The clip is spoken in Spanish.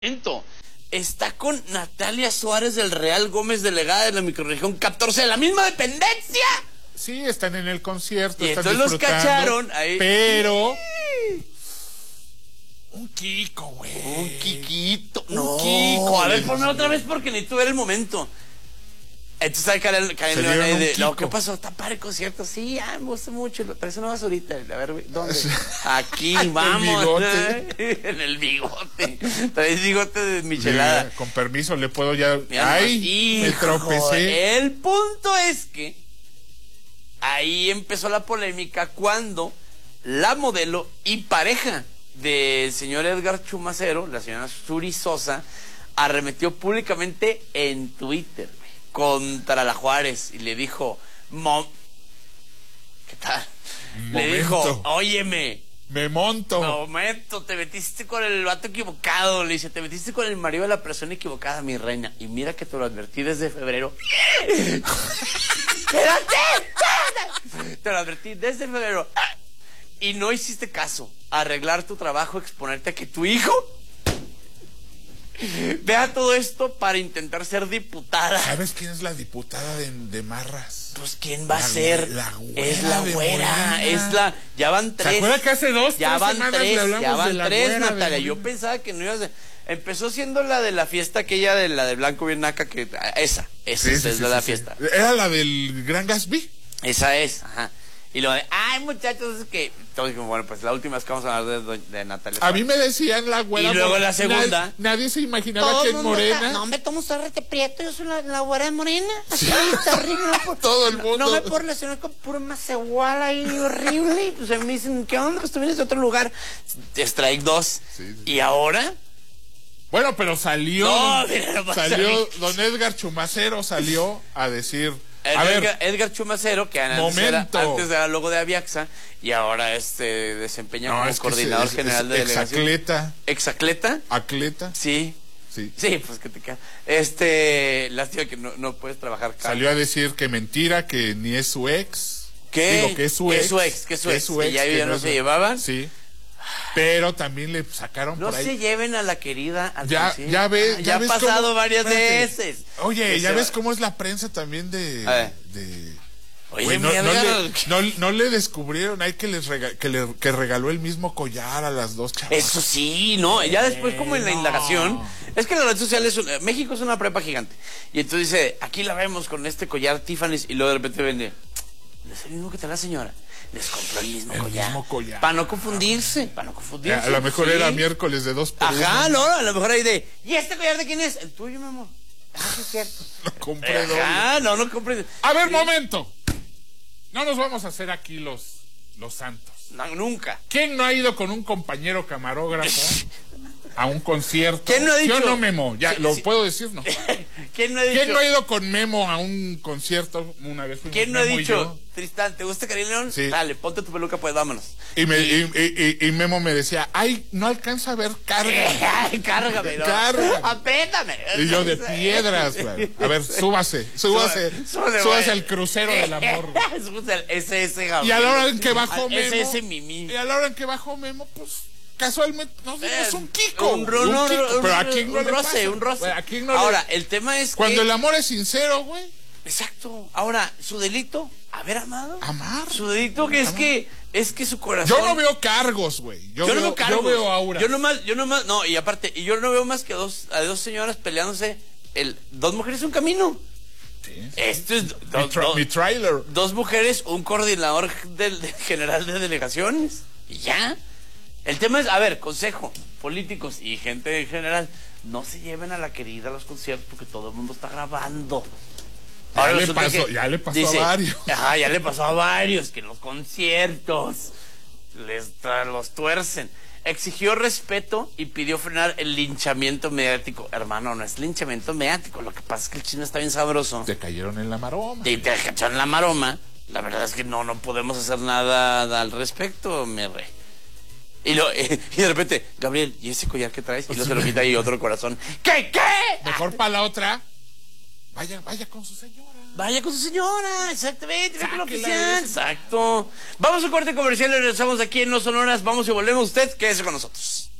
Está con Natalia Suárez del Real Gómez, delegada de la microrregión 14, de la misma dependencia. Sí, están en el concierto, Y están entonces los cacharon ahí. Pero un Kiko, güey. Un Kikito. Un Kiko. A ver, ponme otra vez porque ni tuve el momento. Entonces ahí cae de, no, ¿qué pasó? ¿Está padre el concierto? Sí, me gusta mucho, pero eso no vas ahorita. A ver, ¿dónde? Aquí, vamos. En el bigote. Traes bigote de michelada. Con permiso, le puedo ya. Ay, me tropecé. El punto es que ahí empezó la polémica cuando la modelo y pareja del señor Edgar Chumacero, la señora Suri Sosa, arremetió públicamente en Twitter contra la Juárez y le dijo, ¿qué tal? Le dijo, óyeme, me monto, te metiste con el vato equivocado, le dice, te metiste con el marido de la persona equivocada, mi reina, y mira que te lo advertí desde febrero. ¡Espérate! Te lo advertí desde febrero y no hiciste caso. Arreglar tu trabajo, exponerte a que tu hijo vea todo esto para intentar ser diputada. ¿Sabes quién es la diputada de Marras? Pues quién va a ser. Es la güera. Es la. Ya van tres. ¿Se acuerda que hace ya van tres, Natalia. Yo pensaba que no ibas a. Empezó siendo la de la fiesta aquella de la de Blanco bien naca, que esa es la fiesta. Era la del Gran Gatsby. Esa es, ajá. Y lo de, muchachos, es que todos dijimos, bueno, pues la última vez que vamos a hablar de Natalia. A mí me decían la güera. Y luego la segunda. Nadie se imaginaba que es morena. No, me tomo rete prieto, yo soy la güera de morena. Así, terrible. Todo el mundo. No me puedo relacionar con puro macehual ahí, horrible. Y pues me dicen, ¿qué onda? Pues tú vienes de otro lugar. Strike 2. Sí. ¿Y ahora? Bueno, pero salió. No, mira, salió don Edgar Chumacero, salió a decir. Edgar Chumacero, que antes era logo de Aviaxa y ahora desempeña como coordinador general de delegación. ¿Exacleta? ¿Acleta? Sí, pues que te queda. Lástima que no puedes trabajar. Salió a decir que mentira, que ni es su ex. ¿Qué? Digo, que es su ex. Que ya no se llevaban. Sí. Pero también le sacaron por ahí. No se lleven a la querida. Ya ha pasado varias veces. Oye, ya ves cómo es la prensa también Oye, no le descubrieron ahí que regaló el mismo collar a las dos chavas. Eso sí, ¿no? Ya después como en la indagación, es que la red social México es una prepa gigante. Y entonces dice, aquí la vemos con este collar Tiffany's y luego de repente vende, es el mismo que te la señora. Les compró el mismo collar. Para no confundirse. A lo mejor era miércoles de 2 por 1. Ajá, no, a lo mejor ahí de, ¿y este collar de quién es? El tuyo, mi amor. Sí, es cierto. Lo compré doble. No compré. A ver, momento. No nos vamos a hacer aquí los santos. No, nunca. ¿Quién no ha ido con un compañero camarógrafo a un concierto? ¿Quién no ha dicho? Yo no, Memo, ya lo puedo decir, ¿no? ¿Quién no ha dicho? ¿Quién no ha ido con Memo a un concierto una vez? ¿Quién no ha dicho, Tristán, ¿te gusta Karim León? Sí. Dale, ponte tu peluca, pues vámonos. Y Memo me decía, no alcanza a ver, cárgame, ¿no? Apriétame. Y yo de piedras, güey. A ver, súbase al crucero del amor. Ese Gabriel. Y a la hora en que bajó Memo. Ese Mimi. Y a la hora en que bajó Memo, pues casualmente, no sé, es un Kiko. Pero ¿a quién no le pasa? Un roce. ¿A quién no Ahora, el tema es cuando el amor es sincero, güey. Exacto. Ahora, su delito, haber amado. Amar. Su delito es que su corazón. Yo no veo cargos, güey. Yo no veo cargos. Yo veo auras. Yo nomás, no, y aparte, yo no veo más que a dos señoras peleándose, dos mujeres un camino. Sí. Esto es mi trailer. Dos mujeres, un coordinador general de delegaciones. Y ya. El tema es, a ver, consejo, políticos y gente en general, no se lleven a la querida a los conciertos porque todo el mundo está grabando. Ya le pasó a varios. Ajá, ya le pasó a varios que en los conciertos los tuercen. Exigió respeto y pidió frenar el linchamiento mediático. Hermano, no es linchamiento mediático, lo que pasa es que el chisme está bien sabroso. Te cayeron en la maroma. Te cacharon en la maroma. La verdad es que no podemos hacer nada al respecto, mi rey. Y de repente, Gabriel, ¿y ese collar que traes? Y luego se lo quita y otro corazón. ¿Qué? Mejor para la otra. Vaya con su señora. Vaya con su señora, exactamente. Exacto. Vamos a un corte comercial y regresamos aquí en No Sonoras. Vamos y volvemos. Usted, quédese con nosotros.